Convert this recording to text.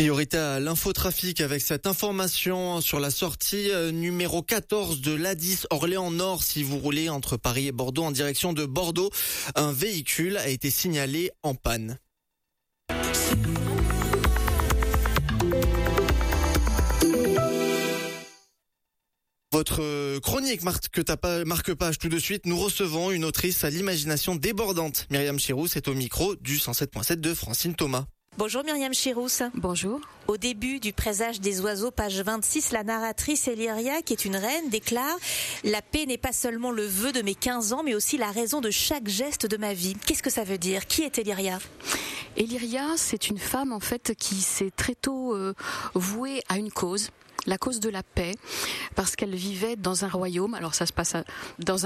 Priorité à l'infotrafic avec cette information sur la sortie numéro 14 de l'A10 Orléans-Nord. Si vous roulez entre Paris et Bordeaux en direction de Bordeaux, un véhicule a été signalé en panne. Votre chronique marque-page tout de suite. Nous recevons une autrice à l'imagination débordante. Myriam Chirousse est au micro du 107.7 de Francine Thomas. Bonjour Myriam Chirousse. Bonjour. Au début du Présage des oiseaux, page 26, la narratrice Eléria, qui est une reine, déclare « La paix n'est pas seulement le vœu de mes 15 ans, mais aussi la raison de chaque geste de ma vie ». Qu'est-ce que ça veut dire ? Qui est Eléria ? Eléria, c'est une femme en fait qui s'est très tôt vouée à une cause, la cause de la paix, parce qu'elle vivait dans un royaume. Alors ça se passe dans un